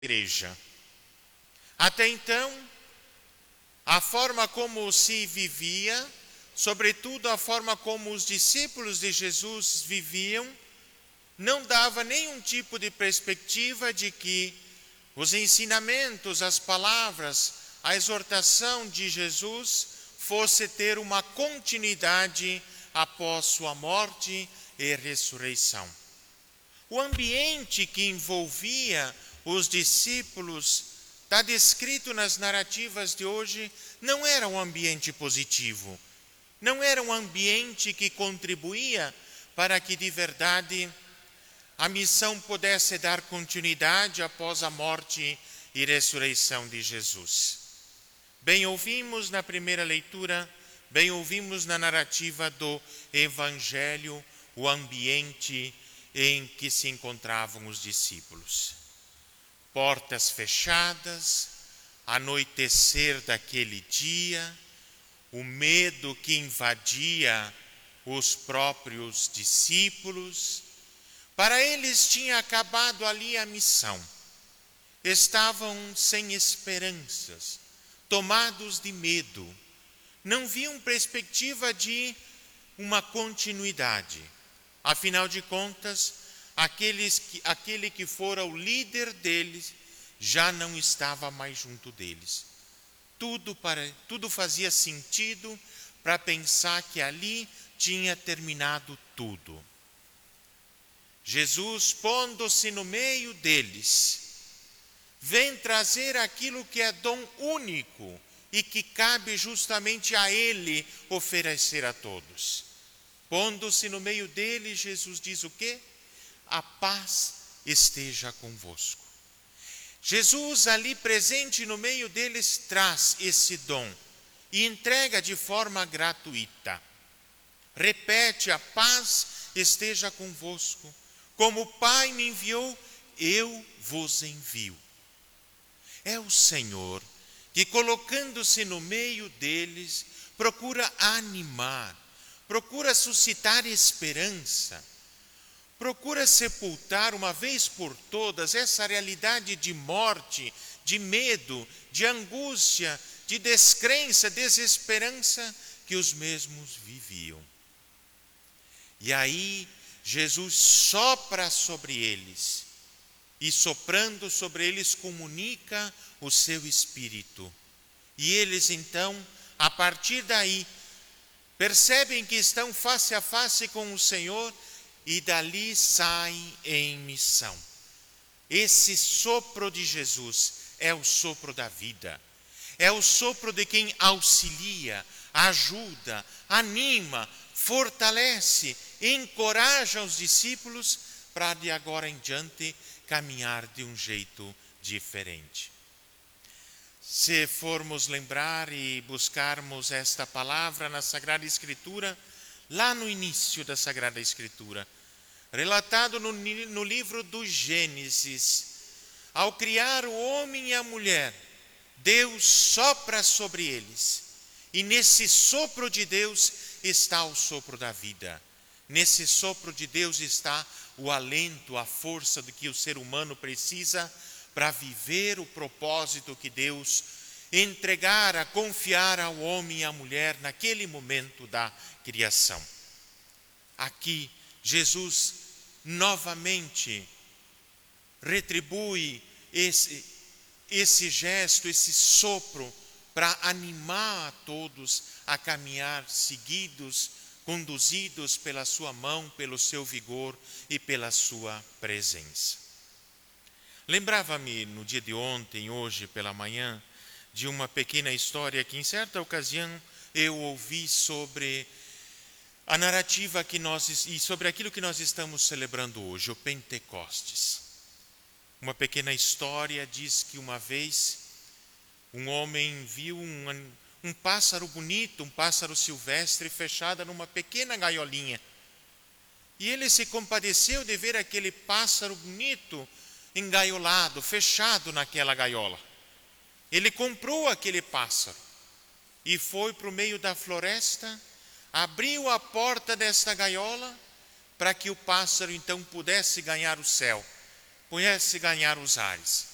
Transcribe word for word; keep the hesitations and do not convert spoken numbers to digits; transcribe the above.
igreja. Até então, a forma como se vivia, sobretudo a forma como os discípulos de Jesus viviam, não dava nenhum tipo de perspectiva de que os ensinamentos, as palavras, a exortação de Jesus fosse ter uma continuidade após sua morte e ressurreição. O ambiente que envolvia os discípulos, está descrito nas narrativas de hoje, não era um ambiente positivo. Não era um ambiente que contribuía para que de verdade a missão pudesse dar continuidade após a morte e ressurreição de Jesus. Bem ouvimos na primeira leitura, bem ouvimos na narrativa do Evangelho, o ambiente em que se encontravam os discípulos. Portas fechadas, anoitecer daquele dia, o medo que invadia os próprios discípulos. Para eles tinha acabado ali a missão. Estavam sem esperanças, tomados de medo. Não viam perspectiva de uma continuidade. Afinal de contas, aqueles que, aquele que fora o líder deles já não estava mais junto deles. Tudo, para, tudo fazia sentido para pensar que ali tinha terminado tudo. Jesus, pondo-se no meio deles, vem trazer aquilo que é dom único e que cabe justamente a Ele oferecer a todos. Pondo-se no meio deles, Jesus diz o quê? A paz esteja convosco. Jesus ali presente no meio deles traz esse dom e entrega de forma gratuita. Repete, a paz esteja convosco. Como o Pai me enviou, eu vos envio. É o Senhor que, colocando-se no meio deles, procura animar, procura suscitar esperança, procura sepultar uma vez por todas essa realidade de morte, de medo, de angústia, de descrença, desesperança que os mesmos viviam. E aí Jesus sopra sobre eles e, soprando sobre eles, comunica o seu espírito. E eles então, a partir daí, percebem que estão face a face com o Senhor e dali saem em missão. Esse sopro de Jesus é o sopro da vida. É o sopro de quem auxilia, ajuda, anima, fortalece, encoraja os discípulos para de agora em diante caminhar de um jeito diferente. Se formos lembrar e buscarmos esta palavra na Sagrada Escritura, lá no início da Sagrada Escritura, relatado no, no livro do Gênesis, ao criar o homem e a mulher, Deus sopra sobre eles, e nesse sopro de Deus está o sopro da vida. Nesse sopro de Deus está o alento, a força do que o ser humano precisa para viver o propósito que Deus entregara, confiar ao homem e à mulher naquele momento da criação. Aqui, Jesus novamente retribui esse, esse gesto, esse sopro, para animar a todos a caminhar seguidos, conduzidos pela sua mão, pelo seu vigor e pela sua presença. Lembrava-me no dia de ontem, hoje pela manhã, de uma pequena história que em certa ocasião eu ouvi sobre a narrativa que nós, e sobre aquilo que nós estamos celebrando hoje, o Pentecostes. Uma pequena história diz que uma vez um homem viu um, um pássaro bonito, um pássaro silvestre fechado numa pequena gaiolinha. E ele se compadeceu de ver aquele pássaro bonito engaiolado, fechado naquela gaiola. Ele comprou aquele pássaro e foi para o meio da floresta, abriu a porta desta gaiola para que o pássaro então pudesse ganhar o céu, pudesse ganhar os ares.